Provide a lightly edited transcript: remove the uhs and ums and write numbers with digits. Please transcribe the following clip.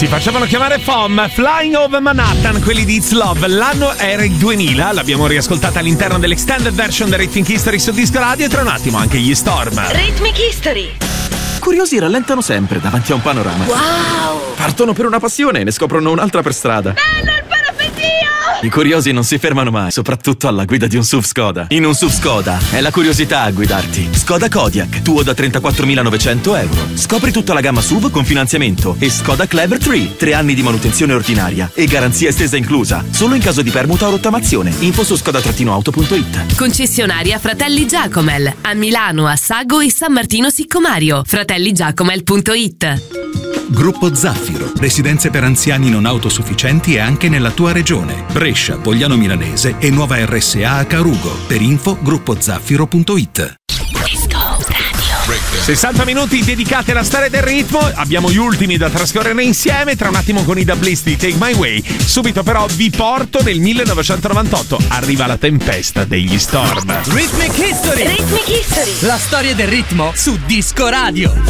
Si facevano chiamare FOM, Flying Over Manhattan, quelli di It's Love. L'anno era il 2000, l'abbiamo riascoltata all'interno dell'extended version di Rhythmic History su Disco Radio e tra un attimo anche gli Storm. Rhythmic History. Curiosi rallentano sempre davanti a un panorama. Wow! Partono per una passione e ne scoprono un'altra per strada. Bello il parapettino! I curiosi non si fermano mai, soprattutto alla guida di un SUV Skoda. In un SUV Skoda è la curiosità a guidarti. Skoda Kodiaq, tuo da 34.900 euro. Scopri tutta la gamma SUV con finanziamento e Skoda Clever 3, 3 anni di manutenzione ordinaria e garanzia estesa inclusa. Solo in caso di permuta o rottamazione. Info su skoda-auto.it. Concessionaria Fratelli Giacomel a Milano, a Sago e San Martino Siccomario. fratelligiacomel.it. Gruppo Zaffiro, residenze per anziani non autosufficienti e anche nella tua regione. Brescia, Pogliano Milanese e nuova RSA a Carugo. Per info gruppozaffiro.it. 60 minuti dedicati alla storia del ritmo, abbiamo gli ultimi da trascorrere insieme, tra un attimo con i Dubblists di Take My Way. Subito però vi porto nel 1998, arriva la tempesta degli Storm. Rhythmic History! Rhythmic History! La storia del ritmo su Disco Radio.